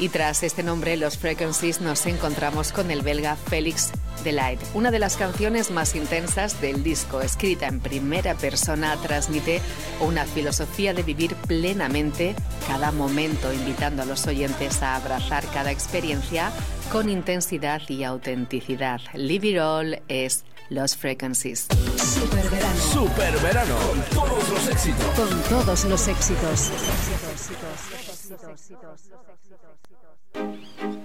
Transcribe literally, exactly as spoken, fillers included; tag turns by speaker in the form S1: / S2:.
S1: Y tras este nombre, Los Frequencies, nos encontramos con el belga Felix Delight. Una de las canciones más intensas del disco, escrita en primera persona, transmite una filosofía de vivir plenamente cada momento, invitando a los oyentes a abrazar cada experiencia con intensidad y autenticidad. Live It All es Los Frequencies.
S2: Super verano.
S3: Super verano. Con todos los éxitos.
S2: Con todos los éxitos.